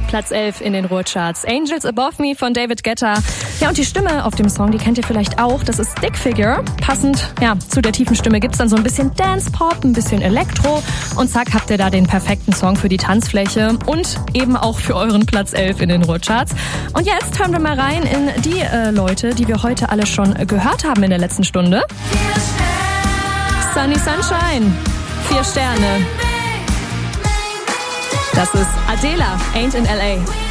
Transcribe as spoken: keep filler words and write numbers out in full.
Platz elf in den Ruhrcharts. Angels Above Me von David Guetta. Ja, und die Stimme auf dem Song, die kennt ihr vielleicht auch. Das ist Stick Figure. Passend, ja, zu der tiefen Stimme gibt's dann so ein bisschen Dance-Pop, ein bisschen Elektro. Und zack, habt ihr da den perfekten Song für die Tanzfläche und eben auch für euren Platz elf in den Ruhrcharts. Und jetzt hören wir mal rein in die äh, Leute, die wir heute alle schon gehört haben in der letzten Stunde. Sunny Sunshine, vier Sterne. Das ist Adela, Ain't in L A.